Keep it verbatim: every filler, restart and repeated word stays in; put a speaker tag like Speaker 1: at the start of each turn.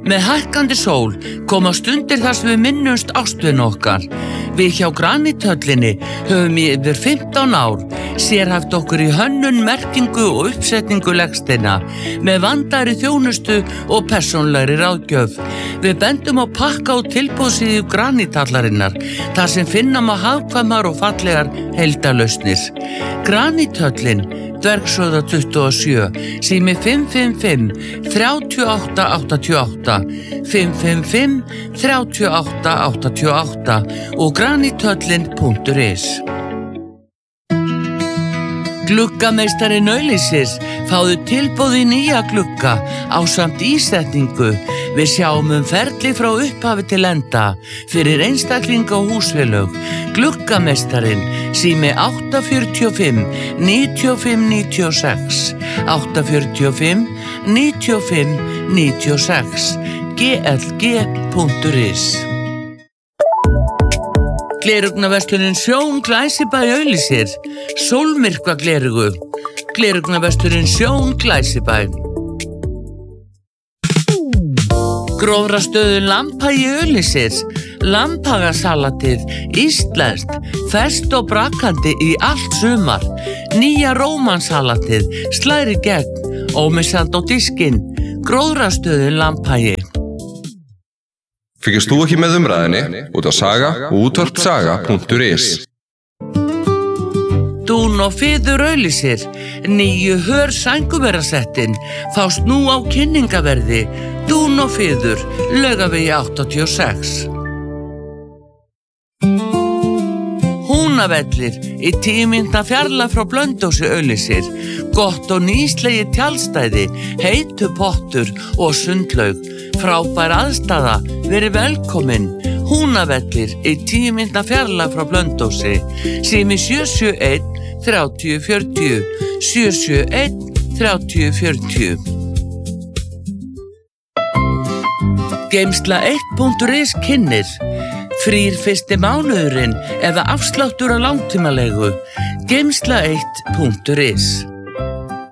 Speaker 1: Með hækkandi sól koma stundir þar sem við minnumst ástvin okkar. Við hjá Granithöllinni höfum í yfir fimmtán ár sérhæft okkur í hönnun, merkingu og uppsetningu legsteina með vandaðri þjónustu og persónlegri ráðgjöf. Við bendum á pakka og tilboðsíðu Granithallarinnar þar sem finna má hagkvæmar og fallegar heildarlausnir. Granithöllin, Dvergshöfða tuttugu og sjö, sími fimm fimm fimm, þrjú átta átta átta, fimm fimm fimm, þrjú átta átta átta og granithöllin punktur is. Gluggameistarinn Auglýsir fáðu tilboð í nýja glugga ásamt ísetningu. Við sjáum um ferli frá upphafi til enda fyrir einstaklinga og húsfélög. Gluggameistarinn, sími átta fjögur fimm, níu fimm níu sex, átta fjögur fimm, níu fimm níu sex, g l g punktur is. Glerugnaverslunin Sjón Glæsibæ Auglýsir, sólmyrkva glerugu. Glerugnaverslunin Sjón Glæsibæ. Grófrastöðu Lambhagi Auglýsir, lambhagasalatið, íslenskt, ferskt og brakandi í allt sumar. Nýja rómansalatið, slæri gegn, ómissandi á diskinn. Grófrastöðu Lambhagi.
Speaker 2: Fylgist þú ekki með umræðinni út á saga og útvarpsaga punktur is.
Speaker 1: Dún og Fiður Auglýsir, nýju hör sænguverasettin, fást nú á kynningaverði. Dún og Fiður, Laugavegi áttatíu og sex. Húnavellir, í tíu mínútna fjarlægð frá Blönduósi Auglýsir. Gott og nýslegi tjaldstæði, heitu pottur og sundlaug. Frábær aðstaða, verið velkomin. Húnavellir, í tíu mínútna fjarlægð frá Blönduósi. Sími sjö sjö einn, þrjátíu fjörutíu, sjö sjö einn, þrjátíu fjörutíu. Geymsla eitt punktur is kynnir. Frýr fyrsti mánuðurinn eða afsláttur á langtímalegu. Geymsla eitt punktur is.